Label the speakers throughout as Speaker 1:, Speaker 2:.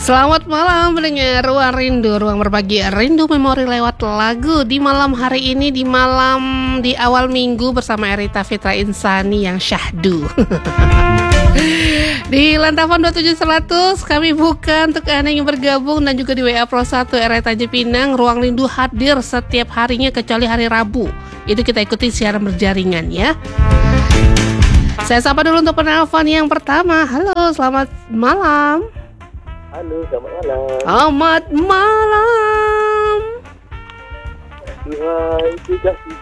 Speaker 1: Selamat malam pendengar Ruang Rindu, ruang berbagi rindu memori lewat lagu di malam hari ini, di awal minggu bersama Erita Fitra Insani yang syahdu. Di Lantafon 27100 kami buka untuk Anda yang bergabung, dan juga di WA Pro 1 Erita Jepinang. Ruang Rindu hadir setiap harinya kecuali hari Rabu. Itu kita ikuti siaran berjaringan ya. Saya sapa dulu untuk penelpon yang pertama. Halo, selamat malam.
Speaker 2: Halo, selamat malam.
Speaker 1: Selamat malam.
Speaker 2: Hai, itu kasih.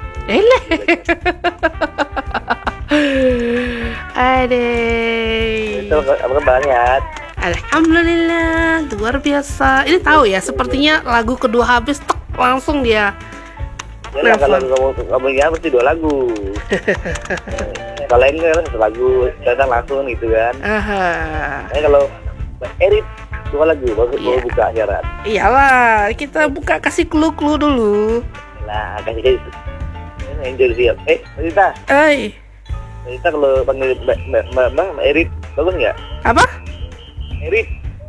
Speaker 1: Adek.
Speaker 2: Apa kabarnya?
Speaker 1: Alhamdulillah, luar biasa. Ini tahu ya, sepertinya lagu kedua habis, langsung dia.
Speaker 2: Ya kalau kamu ya mesti 2 lagu. Kalau ini kan 1 lagu, datang langsung gitu kan. Kalau Erit 2 lagu baru buka syarat.
Speaker 1: Iyalah, kita buka kasih clue dulu.
Speaker 2: Lah, kasih Angel siap. Rita. Rita kalau panggil Mbak Erit bagus nggak?
Speaker 1: Apa?
Speaker 2: Erit.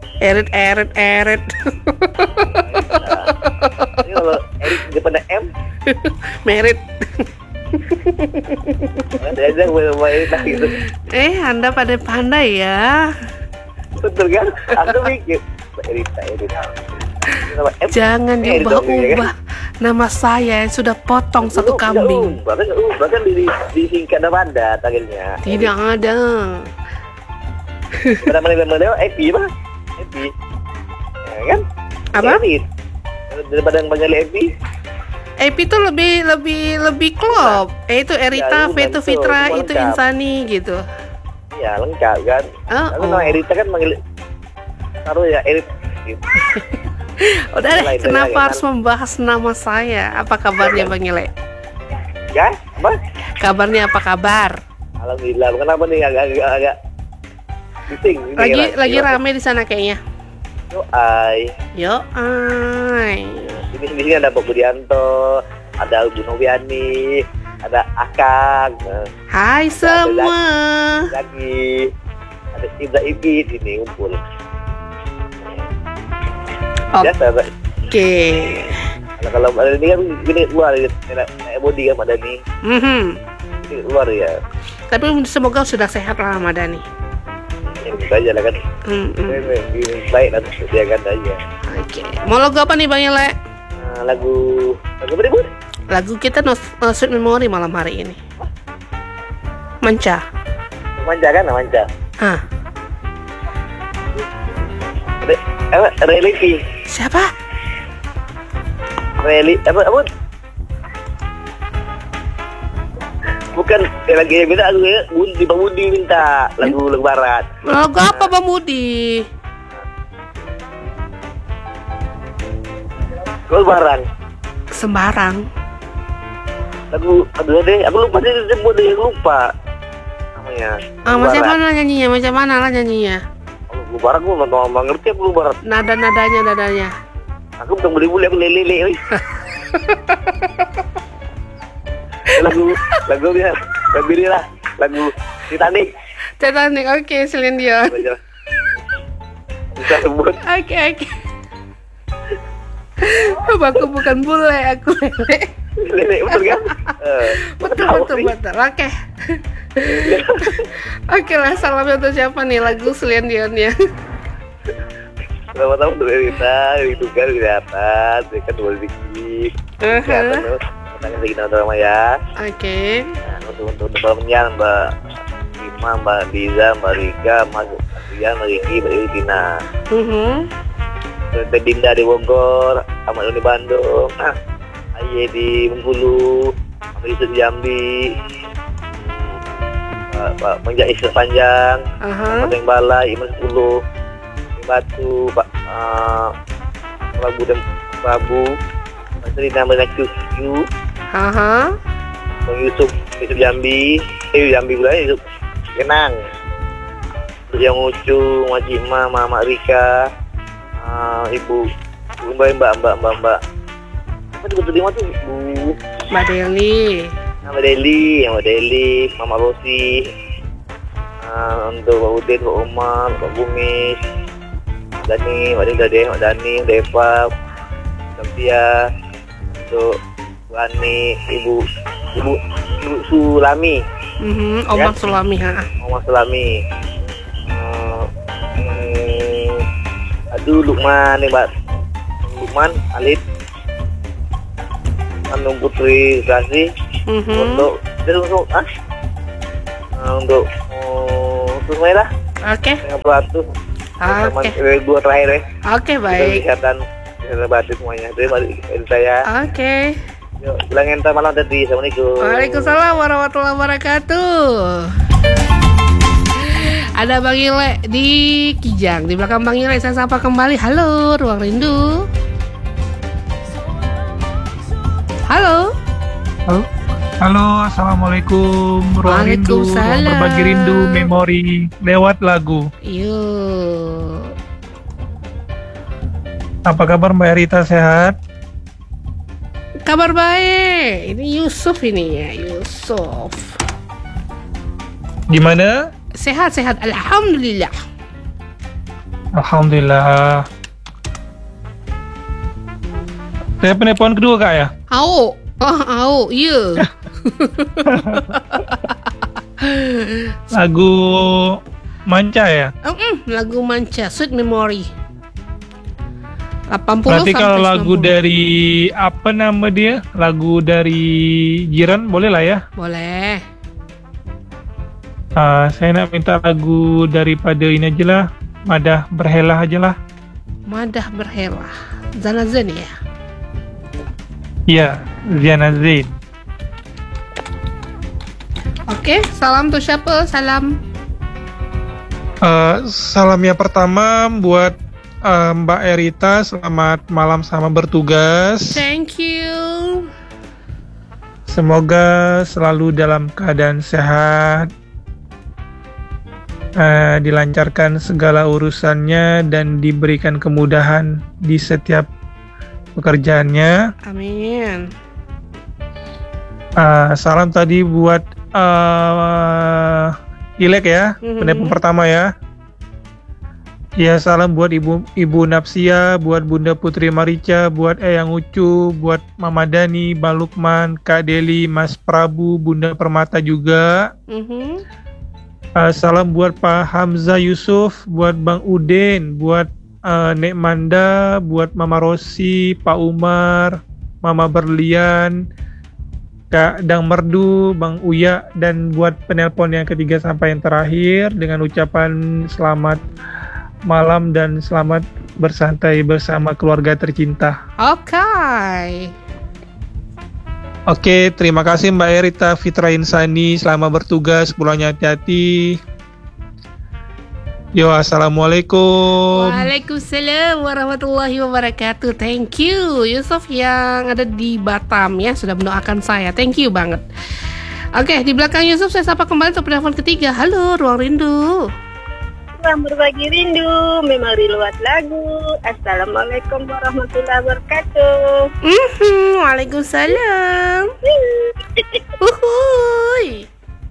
Speaker 2: Ini kalau Erit depan M.
Speaker 1: Merit.
Speaker 2: Ada aja Erit gitu.
Speaker 1: Anda pada pandai ya.
Speaker 2: Betul kan? Aku mikir Erita.
Speaker 1: Jangan diubah-ubah nama saya yang sudah potong satu kambing.
Speaker 2: Bahkan disingkat nama Anda tagilnya.
Speaker 1: Tidak ada.
Speaker 2: Pada mana Epi mah? Epi. Ya kan?
Speaker 1: Apa?
Speaker 2: Daripada yang panggil Epi.
Speaker 1: Epi itu lebih klop. Itu Erita,
Speaker 2: ya,
Speaker 1: Fitra,
Speaker 2: lengkap.
Speaker 1: itu Insani gitu.
Speaker 2: Ya lengkap kan. Aku nama Erita kan manggil taruh ya Erit gitu.
Speaker 1: Udah deh, kenapa harus membahas nama saya? Apa kabarnya Bang Ile?
Speaker 2: Ya, apa?
Speaker 1: Kabarnya apa kabar?
Speaker 2: Alhamdulillah. Kenapa nih agak bising?
Speaker 1: Lagi rame di sana kayaknya. Yo ai.
Speaker 2: Di sini ada Pak Budianto, ada Bu Noviani, ada Akang.
Speaker 1: Hai semua.
Speaker 2: Lagi ada Ibra Ibi sini kumpul. Biasa, Pak.
Speaker 1: Oke.
Speaker 2: Kalau ada ini kan gini luar kayak body kan ada nih. Ini luar ya.
Speaker 1: Tapi semoga sudah sehat lah Ramadhani.
Speaker 2: Ya gitu aja lah kan. Baik lah dia kan aja.
Speaker 1: Oke. Mau lagu apa nih Bang Ile?
Speaker 2: Lagu berikut.
Speaker 1: Lagu kita Sweet Memory malam hari ini. Manca kan?
Speaker 2: Religi.
Speaker 1: Siapa?
Speaker 2: Apa? Bukan lagi beda lagu ya. Budi minta lagu barat.
Speaker 1: Lagu apa Bang Budi? Sembarang.
Speaker 2: Lagu aduh deh, aku lupa deh sebut deh, lupa namanya.
Speaker 1: Macam mana lah nyanyinya?
Speaker 2: Lagu barat gua nggak ngerti aku lagu barat.
Speaker 1: Nadanya.
Speaker 2: Aku bukan beli aku lele. lagu ini lah, lagu Titanic.
Speaker 1: Oke, Celine Dion.
Speaker 2: Bisa sebut.
Speaker 1: Oke. Aku bukan bule, aku lele.
Speaker 2: Lele betul kan?
Speaker 1: Betul. Oke. Oke lah, salam untuk siapa nih lagu Celine Dion ya?
Speaker 2: Selamat tahun untuk Erita, itu kan di atas, dia kan dua dikit. Tanya lagi nama ya.
Speaker 1: Oke.
Speaker 2: Untuk temannya Mbak Ima, Mbak Liza, Mbak Rika, Mas Adrian, Mbak Riki, Mbak Irina. Teh Dinda di Bogor, Ahmad di Bandung, Aye di Bengkulu, Mbak Yusuf di Jambi, Pak Menjais Panjang, Pak Teng Balai, Iman 10, Batu, Pak Prabu, Mas Rina Menaksyu, Bang Yusuf Jambi pula Yusuf Kenang, terus yang Ucu, Majima, Mama Rika, Ibu Mbak. Apa betul dia tuh Ibu
Speaker 1: Mbak Deli,
Speaker 2: Mama Rosi, untuk Pak Udin, Pak Umar, Pak Bumis, Dani, Mak Dani, Deva, Samsia, untuk Rani, Ibu Sulami.
Speaker 1: Oma Sulami,
Speaker 2: Oma Sulami. Aduh, Lukman nih, Mbak. Lukman, Alif. Anu Putri Kasih. Untuk merah.
Speaker 1: Oke.
Speaker 2: Oke. Dua terakhir ya.
Speaker 1: Oke, baik.
Speaker 2: Kesehatan batin semuanya. Terima kasih saya.
Speaker 1: Oke.
Speaker 2: Yuk, bilang enta malam tadi. Assalamualaikum.
Speaker 1: Waalaikumsalam warahmatullahi wabarakatuh. Ada Bang Ile di Kijang. Di belakang Bang Ile saya sapa kembali. Halo, Ruang Rindu. Halo.
Speaker 3: Halo, assalamualaikum. Ruang Rindu, ruang berbagi rindu, memori lewat lagu.
Speaker 1: Yuk.
Speaker 3: Apa kabar Mbak Rita, sehat?
Speaker 1: Kabar baik. Ini Yusuf ini ya, Yusuf.
Speaker 3: Gimana?
Speaker 1: Sehat. Alhamdulillah.
Speaker 3: Alhamdulillah. Saya penelpon kedua Kak ya?
Speaker 1: Iya.
Speaker 3: Lagu Manca ya?
Speaker 1: Lagu Manca, Sweet Memory. 80
Speaker 3: berarti kalau
Speaker 1: 90.
Speaker 3: lagu dari apa nama dia? Lagu dari Jiran boleh lah ya?
Speaker 1: Boleh.
Speaker 3: Saya nak minta lagu daripada ini aja lah, Madah Berhelah aja lah.
Speaker 1: Madah Berhelah, Zana Zain ya?
Speaker 3: Iya, Ziana Zain.
Speaker 1: Oke, salam tuh siapa? Salam.
Speaker 3: Salam yang pertama buat Mbak Erita, selamat malam sama bertugas.
Speaker 1: Thank you.
Speaker 3: Semoga selalu dalam keadaan sehat, dilancarkan segala urusannya dan diberikan kemudahan di setiap pekerjaannya.
Speaker 1: Amin.
Speaker 3: Salam tadi buat Ilek ya, penelpon pertama ya. Ya, salam buat Ibu Napsia, buat Bunda Putri Marica, buat Eyang Ucu, buat Mama Dani, Bang Lukman, Kak Deli, Mas Prabu, Bunda Permata juga. Salam buat Pak Hamzah Yusuf, buat Bang Udin, buat Nek Manda, buat Mama Rosi, Pak Umar, Mama Berlian, Kak Dang Merdu, Bang Uya, dan buat penelpon yang ketiga sampai yang terakhir dengan ucapan selamat malam dan selamat bersantai bersama keluarga tercinta. Oke, terima kasih Mbak Erita Fitra Insani, selamat bertugas, pulangnya hati-hati. Yo, assalamualaikum.
Speaker 1: Waalaikumsalam warahmatullahi wabarakatuh. Thank you Yusuf yang ada di Batam ya, sudah mendoakan saya. Thank you banget. Oke, di belakang Yusuf saya sapa kembali untuk penelpon ketiga. Halo, Ruang Rindu.
Speaker 4: Ruang berbagi rindu, memori lewat lagu. Assalamualaikum warahmatullahi wabarakatuh.
Speaker 1: Waalaikumsalam. Uhuy.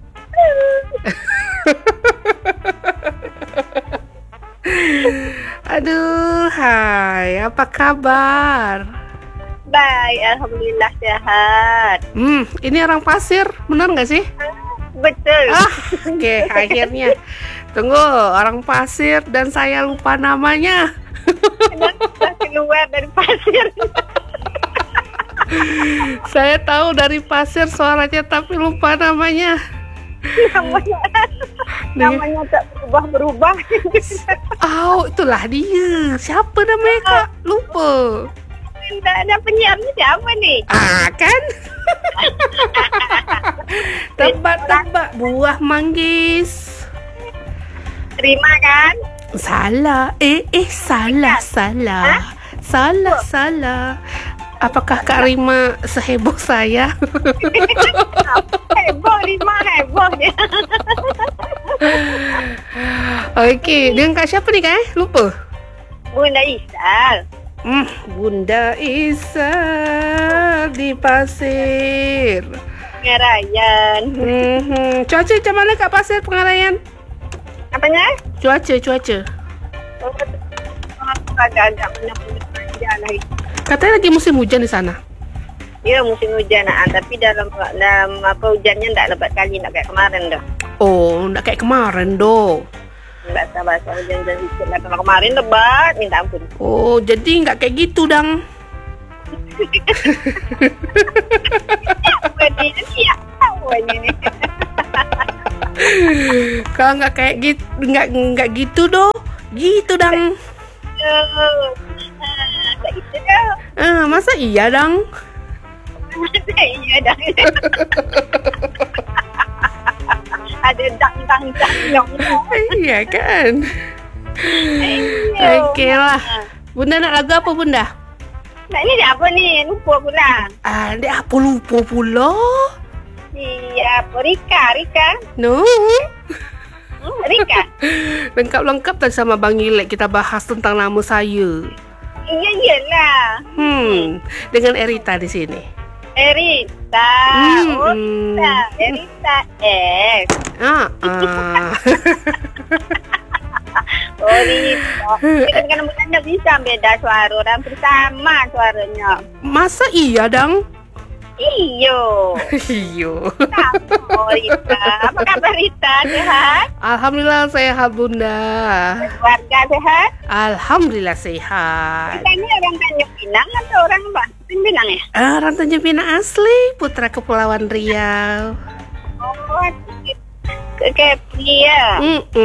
Speaker 1: Aduh, hai, apa kabar?
Speaker 4: Baik, alhamdulillah sehat.
Speaker 1: Ini orang Pasir, benar nggak sih?
Speaker 4: Betul.
Speaker 1: Oke, akhirnya. Tunggu, orang Pasir dan saya lupa namanya.
Speaker 4: Kenapa keluar dari Pasir?
Speaker 1: Saya tahu dari Pasir suaranya tapi lupa namanya.
Speaker 4: Namanya tak berubah-berubah.
Speaker 1: Itulah dia. Siapa namanya Kak? Lupa.
Speaker 4: Tidak ada penyiarnya siapa nih?
Speaker 1: Kan? Tebak-tebak buah manggis.
Speaker 4: Terima kan?
Speaker 1: Salah. Salah. Apakah Kak Rima seheboh saya?
Speaker 4: Heboh dia.
Speaker 1: Oke, dengan Kak siapa nih Kak? Lupa.
Speaker 4: Bunda Isal.
Speaker 1: Bunda Isal di Pasir.
Speaker 4: Pengarayan.
Speaker 1: Cuaca macam mana Kak Pasir Pengarayan?
Speaker 4: Apanya?
Speaker 1: Cuaca.
Speaker 4: agak-agak benar-benar panjang lah itu.
Speaker 1: Katanya lagi musim hujan di sana.
Speaker 4: Ya musim hujan tapi dalam apa hujannya enggak lebat kali, enggak kayak kemarin dah.
Speaker 1: Oh, enggak kayak kemarin doh.
Speaker 4: Enggak sabar hujan sedikit lah. Kalau kemarin lebat minta ampun.
Speaker 1: Oh, jadi enggak kayak gitu dang.
Speaker 4: Ini.
Speaker 1: Kalau nggak kayak gitu, nggak gitu doh, gitu dang.
Speaker 4: Enggak gitu dah.
Speaker 1: Masa iya dang?
Speaker 4: Iya dah. Ada dang nyong.
Speaker 1: Iya kan. Oke lah. Bunda nak lagu apa bunda?
Speaker 4: Nah ini dia apa ni? Lupa pula.
Speaker 1: Dia apa lupa pula?
Speaker 4: Iya, Rika.
Speaker 1: No.
Speaker 4: Rika.
Speaker 1: Lengkap tadi sama Bang Ilek kita bahas tentang nama saya.
Speaker 4: Iyalah.
Speaker 1: Dengan Erita di sini.
Speaker 4: Erita. Erita S. Oh, Rita. Kan bukannya bisa beda suara orang bersama suaranya.
Speaker 1: Masa iya dang?
Speaker 4: Iyo. Oh, Rita. Apa kabar Rita? Sehat?
Speaker 1: Alhamdulillah sehat bunda.
Speaker 4: Keluarga sehat?
Speaker 1: Alhamdulillah sehat.
Speaker 4: Kita ini orang Tanjung Pinang atau orang Tanjung Pinang ya?
Speaker 1: Orang Tanjung Pinang asli, putra Kepulauan Riau.
Speaker 4: Oh, ke Riau.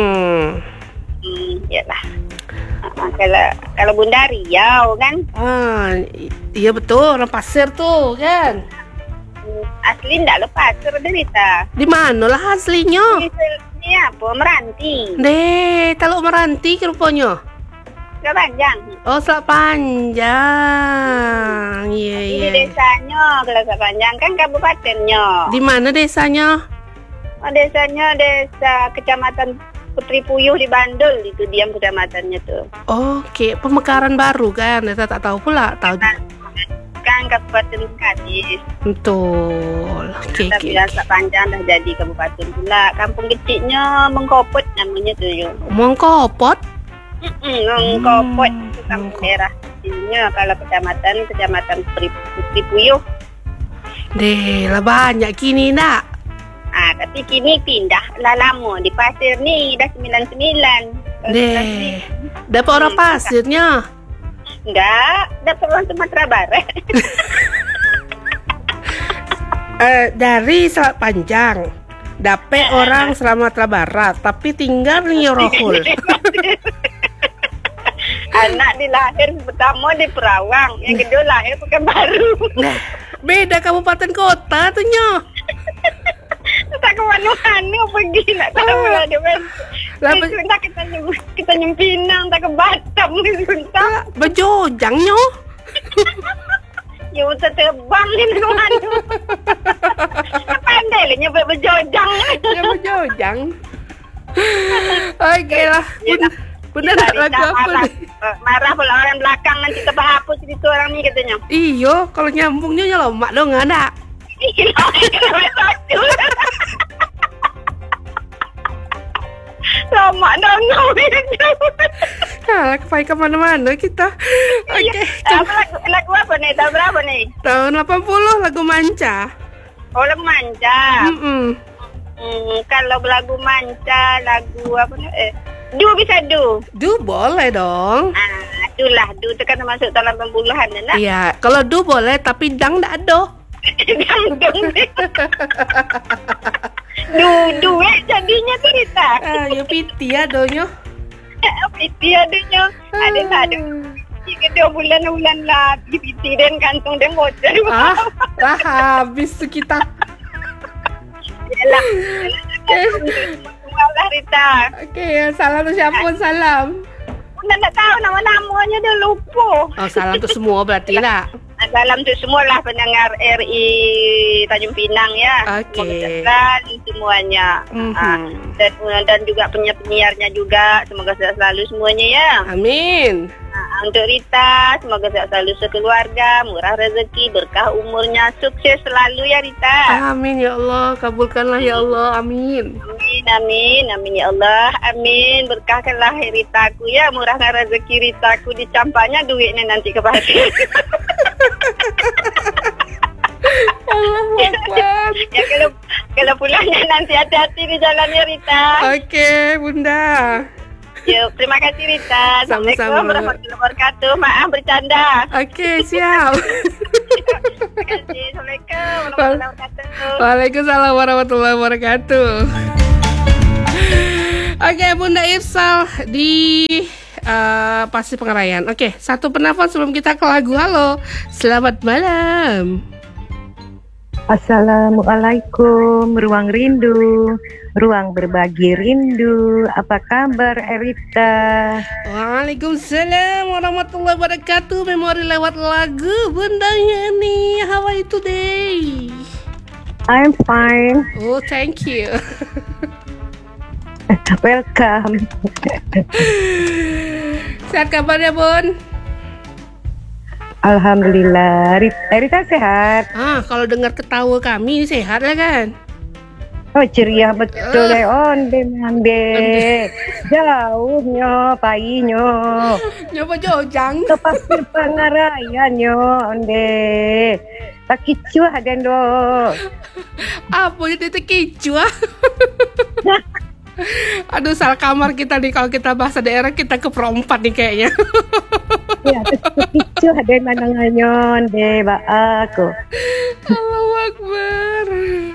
Speaker 4: Iyalah. Kalau bunda Riau kan?
Speaker 1: Iya betul, orang Pasir tuh kan.
Speaker 4: Asli ndak lepas cerita.
Speaker 1: Di mana lah aslinya?
Speaker 4: Ini apa? Meranti.
Speaker 1: Deh, kalau Meranti ke rupanya.
Speaker 4: Selak Panjang.
Speaker 1: Oh, Selak Panjang. Iya.
Speaker 4: Ini desanya, kalau Selak Panjang kan kabupatennya.
Speaker 1: Di mana desanya?
Speaker 4: Oh, desanya desa Kecamatan Putri Puyuh di Bandul, itu diam kecamatannya tuh.
Speaker 1: Oke, pemekaran baru kan? Saya tak tahu pula. Tahu
Speaker 4: kan Kabupaten Kadis.
Speaker 1: Betul.
Speaker 4: Tapi Selak Panjang dah jadi kabupaten pula. Kampung kecilnya Mengkopot namanya tuh yo.
Speaker 1: Mengkopot?
Speaker 4: Mengkopot itu kampung daerah kecilnya. Kalau kecamatan Putri Puyuh.
Speaker 1: Deh, lah banyak kini nak.
Speaker 4: Tapi kini pindah lah lama di Pasir ni dah 99.
Speaker 1: Deh, dapat orang Pasirnya.
Speaker 4: Enggak, dapat orang Sumatera Barat.
Speaker 1: Dari Selak Panjang dapat orang Sumatera Barat, tapi tinggal di Rohul.
Speaker 4: Anak dilahir pertama di Perawang, yang kedua lahir Pekanbaru.
Speaker 1: Nah, beda kabupaten kota tuh nyo.
Speaker 4: Tak ke mana-mana pergi nak tahu lah dia kan. Sebentar kita Pinang, tak ke Batam ni sebentar.
Speaker 1: Berjojang nyo.
Speaker 4: Ya usah terbang ni ke mana. Pandai lah nyebut berjojang.
Speaker 1: Ya berjojang. Okey lah. Bunda nak lagu apa ni?
Speaker 4: Marah pula orang belakang nanti terhapus cerita orang ni katanya.
Speaker 1: Iyo, kalau nyambungnya ya lomak dong ada.
Speaker 4: Lama dah ngawin.
Speaker 1: Kepay ke mana-mana kita. Okey.
Speaker 4: Lagu apa ni? Tahun berapa ni?
Speaker 1: Tahun 80 lagu Manca.
Speaker 4: Oh, lagu Manca. Kalau lagu Manca, lagu apa ni? Du bisa du.
Speaker 1: Du boleh dong.
Speaker 4: Du lah. Du tu kan masuk tahun 80-an lah.
Speaker 1: Iya, kalau du boleh tapi dang tak ada.
Speaker 4: Du jadinya cerita.
Speaker 1: Ya piti adonyo.
Speaker 4: Piti adonyo. Ada. Kita bulan lah piti dan kantung dan bocor.
Speaker 1: Lah habis tu kita.
Speaker 4: Yalah. Malah Rita.
Speaker 1: Okey, salam tu siapa salam.
Speaker 4: Bunda tak tahu nama-namanya dah lupa.
Speaker 1: Oh, salam tu semua berarti lah.
Speaker 4: Salam tu semualah pendengar RI Tanjung Pinang ya.
Speaker 1: Okey.
Speaker 4: Semuanya. Dan juga penyiarnya juga. Semoga sehat selalu semuanya ya.
Speaker 1: Amin.
Speaker 4: Untuk Rita, semoga sehat selalu sekeluarga, murah rezeki, berkah umurnya, sukses selalu ya Rita.
Speaker 1: Amin ya Allah, kabulkanlah ya Allah, amin.
Speaker 4: Amin ya Allah, amin. Berkahkanlah Ritaku ya, murahkan rezeki Ritaku, dicampaknya duitnya nanti ke pasir.
Speaker 1: Allahu Akbar.
Speaker 4: Ya kalau pulangnya nanti hati-hati di jalan ya Rita.
Speaker 1: Oke, Bunda.
Speaker 4: Yuk, terima kasih Rita. Assalamualaikum warahmatullahi wabarakatuh. Maaf bercanda.
Speaker 1: Oke, siap.
Speaker 4: Terima kasih. Assalamualaikum warahmatullahi wabarakatuh.
Speaker 1: Waalaikumsalam warahmatullahi wabarakatuh. Oke, Bunda Irsal di Pasti Pengarayan. Oke, satu penelpon sebelum kita ke lagu. Halo, selamat malam.
Speaker 5: Assalamualaikum, ruang rindu, ruang berbagi rindu. Apa kabar Erita?
Speaker 1: Waalaikumsalam warahmatullahi wabarakatuh. Memori lewat lagu Bunda Yani. How are you today?
Speaker 5: I'm fine.
Speaker 1: Oh, thank you.
Speaker 5: Welcome.
Speaker 1: Sehat kabarnya, Bun?
Speaker 5: Alhamdulillah. Erita sehat?
Speaker 1: Kalau dengar ketawa kami sehat lah kan?
Speaker 5: Oh, ceria betul deh. Onde mande. Jauhnya, painya.
Speaker 1: Nyoba jojang.
Speaker 5: Ke Pasir Pengarayan yo, onde. Tak kicu ada do.
Speaker 1: Apa itu keju? Aduh, salah kamar kita nih kalau kita bahasa daerah, kita ke perempat nih kayaknya.
Speaker 5: Ya, kicu ada mananganyon deh, aku.
Speaker 1: Allahu Akbar.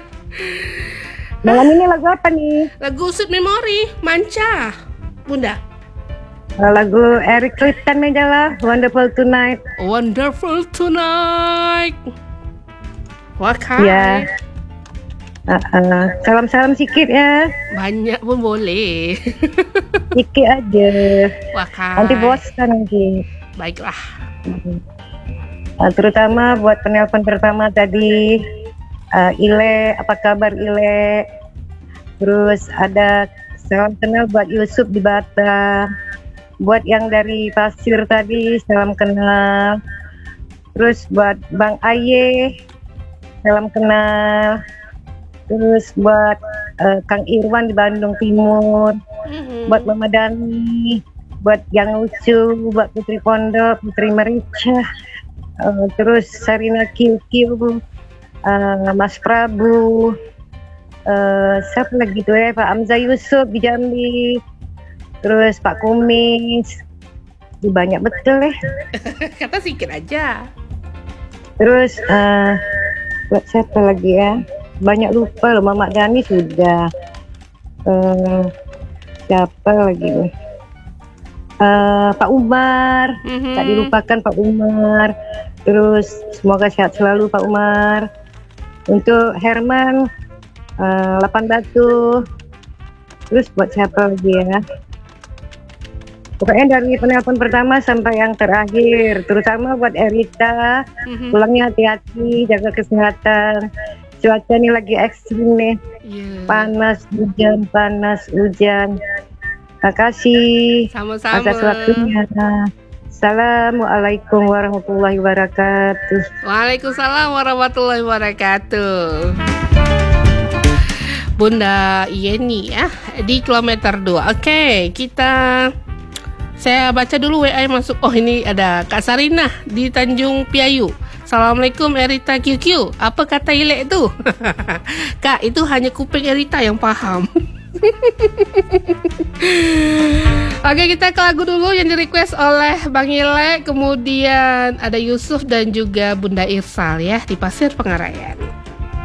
Speaker 5: Malam ini lagu apa nih?
Speaker 1: Lagu Sweet Memory, Manca, Bunda.
Speaker 5: Lagu Eric Clapton aja lah, Wonderful Tonight.
Speaker 1: Wonderful Tonight. Wakai.
Speaker 5: Ya. Salam-salam sikit ya.
Speaker 1: Banyak pun boleh.
Speaker 5: Sikit aja.
Speaker 1: Wakai.
Speaker 5: Nanti bosan nanti.
Speaker 1: Baiklah.
Speaker 5: Terutama buat penelpon pertama tadi, Ile, apa kabar Ile? Terus ada salam kenal buat Yusuf di Batam. Buat yang dari Pasir tadi, salam kenal. Terus buat Bang Aye, salam kenal. Terus buat Kang Irwan di Bandung Timur. Buat Mama Dani, buat yang lucu, buat Putri Pondok, Putri Merica, terus Sarina Kiu, Mas Prabu, siapa lagi tuh ya, Pak Amza Yusuf di Jambi, terus Pak Kumis, banyak betul ya.
Speaker 1: Kata sikit aja.
Speaker 5: Terus buat siapa lagi ya, banyak lupa loh. Mama Dani sudah, siapa lagi tuh, Pak Umar, tak dilupakan Pak Umar. Terus semoga sehat selalu Pak Umar. Untuk Herman, 8 Batu. Terus buat siapa lagi ya, pokoknya dari penelpon pertama sampai yang terakhir. Terutama buat Erita, pulangnya hati-hati, jaga kesehatan. Cuaca ini lagi ekstrim nih, panas hujan. Terima kasih atas waktunya. Assalamualaikum warahmatullahi wabarakatuh.
Speaker 1: Waalaikumsalam warahmatullahi wabarakatuh. Bunda Yeni ya, di kilometer 2. Oke, saya baca dulu WA yang masuk. Oh, ini ada Kak Sarinah di Tanjung Piayu. Assalamualaikum Erita QQ. Apa kata Ilek itu? Kak, itu hanya kuping Erita yang paham. Oke, kita ke lagu dulu yang di request oleh Bang Ilek. Kemudian ada Yusuf dan juga Bunda Irsal ya, di Pasir Pengarayan.